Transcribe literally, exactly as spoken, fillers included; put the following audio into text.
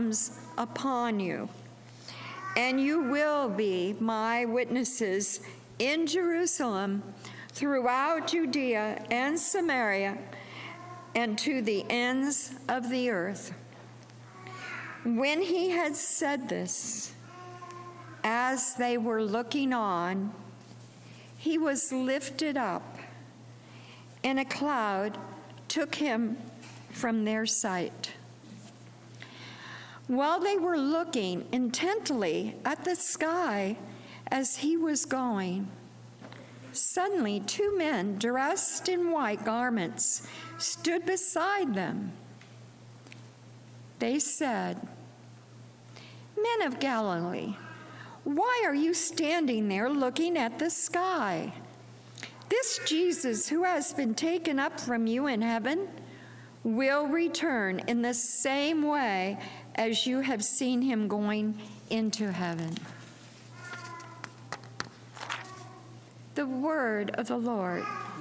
comes upon you, and you will be my witnesses in Jerusalem, throughout Judea and Samaria, and to the ends of the earth." When he had said this, as they were looking on, he was lifted up, and a cloud took him from their sight. While they were looking intently at the sky as he was going, suddenly two men dressed in white garments stood beside them. They said, "Men of Galilee, why are you standing there looking at the sky? This Jesus who has been taken up from you in heaven will return in the same way as you have seen him going into heaven." The word of the Lord.